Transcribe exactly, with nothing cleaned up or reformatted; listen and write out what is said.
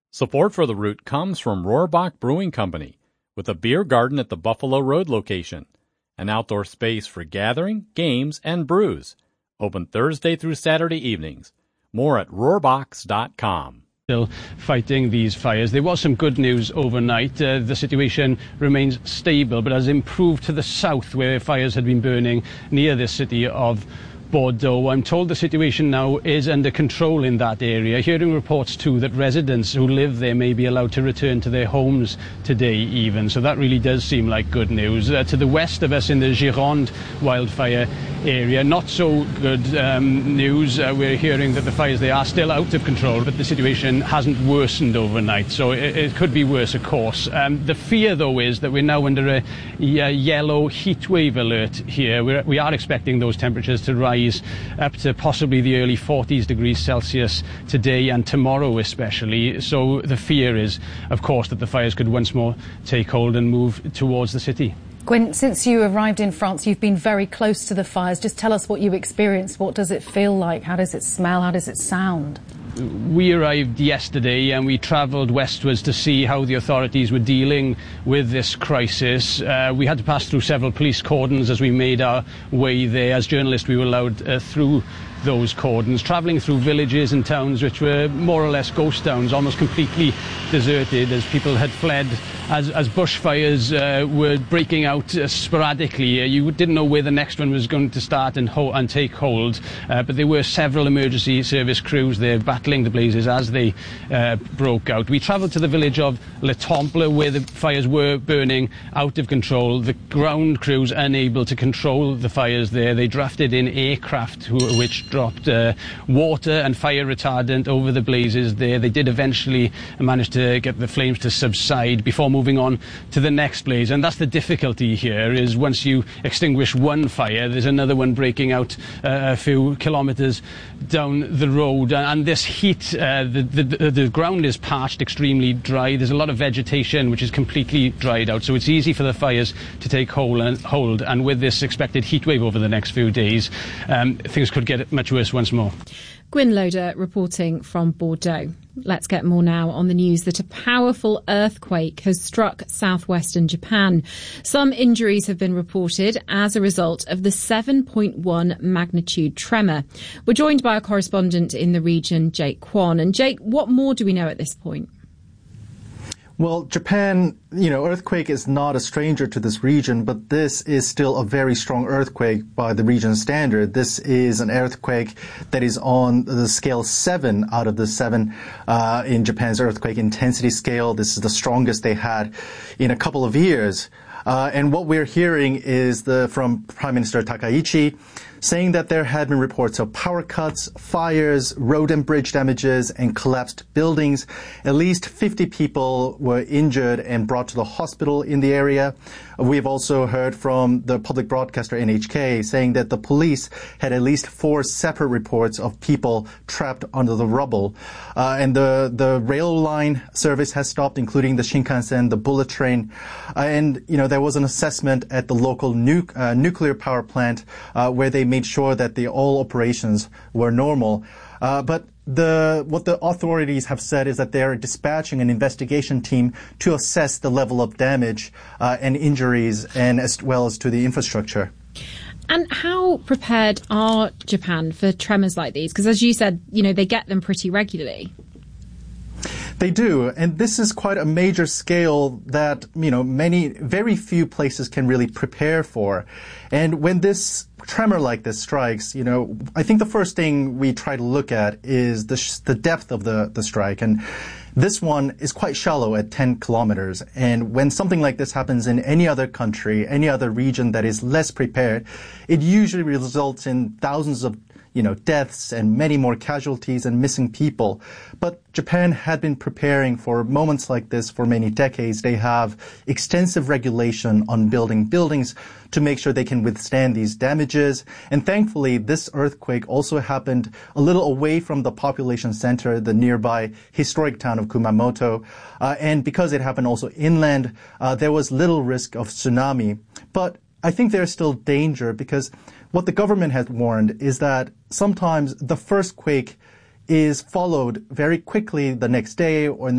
Support for The Root comes from Rohrbach Brewing Company, with a beer garden at the Buffalo Road location, an outdoor space for gathering, games, and brews. Open Thursday through Saturday evenings. More at rohrbachs dot com. Still fighting these fires. There was some good news overnight. Uh, the situation remains stable, but has improved to the south, where fires had been burning near the city of Bordeaux. I'm told the situation now is under control in that area. Hearing reports too that residents who live there may be allowed to return to their homes today even. So that really does seem like good news. Uh, to the west of us in the Gironde wildfire area, not so good um, news. Uh, we're hearing that the fires, they are still out of control, but the situation hasn't worsened overnight. So it, it could be worse, of course. Um, the fear, though, is that we're now under a, a yellow heat wave alert here. We're, we are expecting those temperatures to rise up to possibly the early forties degrees Celsius today and tomorrow especially. So the fear is, of course, that the fires could once more take hold and move towards the city. Gwen, since you arrived in France, you've been very close to the fires. Just tell us what you experienced. What does it feel like? How does it smell? How does it sound? We arrived yesterday and we travelled westwards to see how the authorities were dealing with this crisis. Uh, we had to pass through several police cordons as we made our way there. As journalists, we were allowed uh, through those cordons, travelling through villages and towns which were more or less ghost towns, almost completely deserted as people had fled, as, as bushfires uh, were breaking out uh, sporadically. Uh, you didn't know where the next one was going to start and, ho and take hold, uh, but there were several emergency service crews there battling the blazes as they uh, broke out. We travelled to the village of Le Temple, where the fires were burning out of control. The ground crews unable to control the fires there. They drafted in aircraft who, which dropped uh, water and fire retardant over the blazes there. They did eventually manage to get the flames to subside before moving on to the next blaze. And that's the difficulty here, is once you extinguish one fire, there's another one breaking out uh, a few kilometres down the road. And this heat, uh, the, the, the ground is parched, extremely dry. There's a lot of vegetation which is completely dried out. So it's easy for the fires to take hold. And, hold. and with this expected heat wave over the next few days, um, things could get much worse once more. Gwyn Loader reporting from Bordeaux. Let's get more now on the news that a powerful earthquake has struck southwestern Japan. Some injuries have been reported as a result of the seven point one magnitude tremor. We're joined by our correspondent in the region, Jake Kwon. And Jake, what more do we know at this point? Well, Japan, you know, earthquake is not a stranger to this region, but this is still a very strong earthquake by the region's standard. This is an earthquake that is on the scale seven out of the seven uh, in Japan's earthquake intensity scale. This is the strongest they had in a couple of years. Uh, and what we're hearing is the from Prime Minister Takaichi saying that there had been reports of power cuts, fires, road and bridge damages, and collapsed buildings. At least fifty people were injured and brought to the hospital in the area. We have also heard from the public broadcaster N H K saying that the police had at least four separate reports of people trapped under the rubble. Uh, and the, the rail line service has stopped, including the Shinkansen, the bullet train. Uh, and, you know, there was an assessment at the local nu uh, nuclear power plant uh, where they made sure that the all operations were normal. Uh, but the, what the authorities have said is that they're dispatching an investigation team to assess the level of damage uh, and injuries, and as well as to the infrastructure. And how prepared are Japan for tremors like these? Because as you said, you know, they get them pretty regularly. They do, and this is quite a major scale that, you know, many, very few places can really prepare for. And when this tremor like this strikes, you know, I think the first thing we try to look at is the, sh the depth of the, the strike. And this one is quite shallow at ten kilometers. And when something like this happens in any other country, any other region that is less prepared, it usually results in thousands of you know, deaths and many more casualties and missing people. But Japan had been preparing for moments like this for many decades. They have extensive regulation on building buildings to make sure they can withstand these damages. And thankfully, this earthquake also happened a little away from the population center, the nearby historic town of Kumamoto. Uh, and because it happened also inland, uh, there was little risk of tsunami. But I think there's still danger, because what the government has warned is that sometimes the first quake is followed very quickly the next day or in the